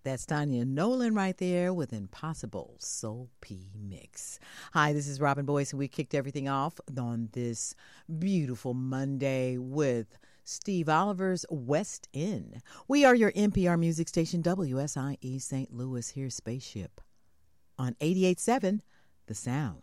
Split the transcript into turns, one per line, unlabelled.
That's Tanya Nolan right there with Impossible Soul P Mix. Hi, this is Robin Boyce, and we kicked everything off on this beautiful Monday with Steve Oliver's West End. We are your NPR music station, WSIE St. Louis. Here's Spaceship on 88.7 The Sound.